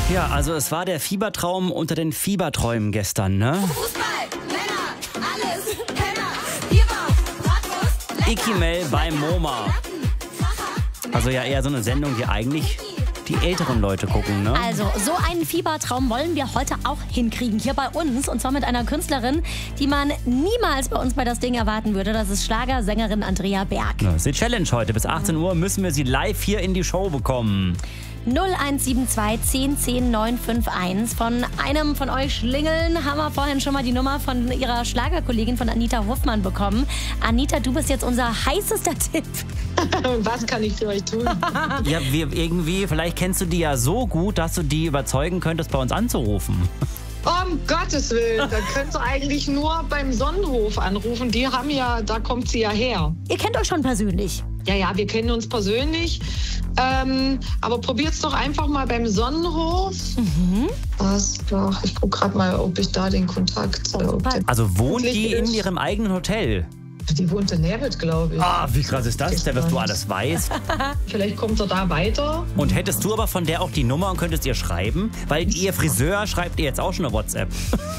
Ja, also es war der Fiebertraum unter den Fieberträumen gestern, ne? Fußball, Männer, alles, Penner, Bieber, Bratwurst, Ikimel bei MoMA. Also ja eher so eine Sendung, die eigentlich die älteren Leute gucken, ne? Also, so einen Fiebertraum wollen wir heute auch hinkriegen, hier bei uns. Und zwar mit einer Künstlerin, die man niemals bei uns bei das Ding erwarten würde. Das ist Schlagersängerin Andrea Berg. Das ist die Challenge heute. Bis 18 Uhr müssen wir sie live hier in die Show bekommen. 0172 10 10 951. Von einem von euch Schlingeln haben wir vorhin schon mal die Nummer von ihrer Schlagerkollegin von Anita Hoffmann bekommen. Anita, du bist jetzt unser heißester Tipp. Was kann ich für euch tun? Ja, vielleicht kennst du die ja so gut, dass du die überzeugen könntest, bei uns anzurufen. Um Gottes Willen, da könnt ihr eigentlich nur beim Sonnenhof anrufen. Die haben ja, da kommt sie ja her. Ihr kennt euch schon persönlich. Ja, wir kennen uns persönlich. Aber probiert's doch einfach mal beim Sonnenhof. Ich gucke gerade mal, ob ich da den Kontakt... Also wohnt die in ihrem eigenen Hotel? Die wohnt in Nerwitt, glaube ich. Ah, wie krass ist das denn, dass du alles weißt? Vielleicht kommt er da weiter. Und hättest du aber von der auch die Nummer und könntest ihr schreiben? Weil ihr Friseur schreibt ihr jetzt auch schon eine WhatsApp.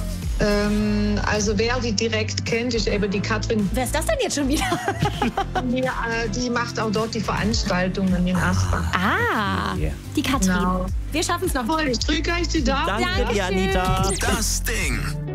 Also wer die direkt kennt, ist eben die Katrin. Wer ist das denn jetzt schon wieder? Die macht auch dort die Veranstaltungen in Asbach. Die Katrin. Genau. Wir schaffen es noch. Toll, ich drücke euch die Daumen. Danke dir, Anita. Das Ding.